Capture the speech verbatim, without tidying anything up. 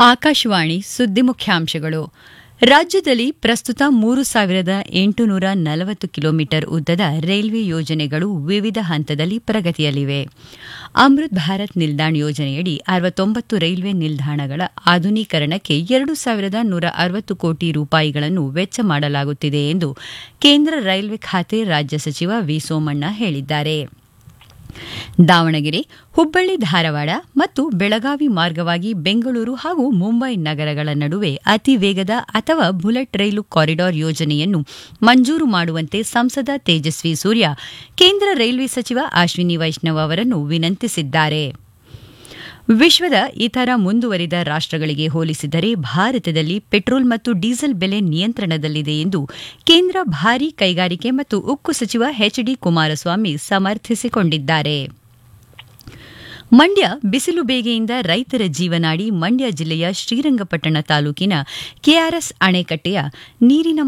ಆಕಾಶವಾಣಿ ಸುದ್ದಿ ಮುಖ್ಯಾಂಶಗಳು. ರಾಜ್ಯದಲ್ಲಿ ಪ್ರಸ್ತುತ ಮೂರು ಸಾವಿರದ ಎಂಟುನೂರ ನಲವತ್ತು ಕಿಲೋಮೀಟರ್ ಉದ್ದದ ರೈಲ್ವೆ ಯೋಜನೆಗಳು ವಿವಿಧ ಹಂತದಲ್ಲಿ ಪ್ರಗತಿಯಲ್ಲಿವೆ. ಅಮೃತ್ ಭಾರತ್ ನಿಲ್ದಾಣ್ ಯೋಜನೆಯಡಿ ಅರವತ್ತೊಂಬತ್ತು ರೈಲ್ವೆ ನಿಲ್ದಾಣಗಳ ಆಧುನೀಕರಣಕ್ಕೆ ಎರಡು ಸಾವಿರದ ನೂರ ಅರವತ್ತು ಕೋಟಿ ರೂಪಾಯಿಗಳನ್ನು ವೆಚ್ಚ ಮಾಡಲಾಗುತ್ತಿದೆ ಎಂದು ಕೇಂದ್ರ ರೈಲ್ವೆ ಖಾತೆ ರಾಜ್ಯ ಸಚಿವ ವಿ ಸೋಮಣ್ಣ ಹೇಳಿದ್ದಾರೆ. ದಾವಣಗೆರೆ, ಹುಬ್ಬಳ್ಳಿ ಧಾರವಾಡ ಮತ್ತು ಬೆಳಗಾವಿ ಮಾರ್ಗವಾಗಿ ಬೆಂಗಳೂರು ಹಾಗೂ ಮುಂಬೈ ನಗರಗಳ ನಡುವೆ ಅತಿ ವೇಗದ ಅಥವಾ ಬುಲೆಟ್ ರೈಲು ಕಾರಿಡಾರ್ ಯೋಜನೆಯನ್ನು ಮಂಜೂರು ಮಾಡುವಂತೆ ಸಂಸದ ತೇಜಸ್ವಿ ಸೂರ್ಯ ಕೇಂದ್ರ ರೈಲ್ವೆ ಸಚಿವ ಅಶ್ವಿನಿ ವೈಷ್ಣವ್ ಅವರನ್ನು ವಿನಂತಿಸಿದ್ದಾರೆ. ವಿಶ್ವದ ಇತರ ಮುಂದುವರಿದ ರಾಷ್ಟಗಳಿಗೆ ಹೋಲಿಸಿದರೆ ಭಾರತದಲ್ಲಿ ಪೆಟ್ರೋಲ್ ಮತ್ತು ಡೀಸೆಲ್ ಬೆಲೆ ನಿಯಂತ್ರಣದಲ್ಲಿದೆ ಎಂದು ಕೇಂದ್ರ ಭಾರೀ ಕೈಗಾರಿಕೆ ಮತ್ತು ಉಕ್ಕು ಸಚಿವ ಎಚ್ ಡಿ ಕುಮಾರಸ್ವಾಮಿ ಸಮರ್ಥಿಸಿಕೊಂಡಿದ್ದಾರೆ. ಮಂಡ್ಯ ಬಿಸಿಲು ಬೇಗೆಯಿಂದ ರೈತರ ಜೀವನಾಡಿ ಮಂಡ್ಯ ಜಿಲ್ಲೆಯ ಶ್ರೀರಂಗಪಟ್ಟಣ ತಾಲೂಕಿನ ಕೆಆರ್ಎಸ್ ಅಣೆಕಟ್ಟೆಯ ನೀರಿನ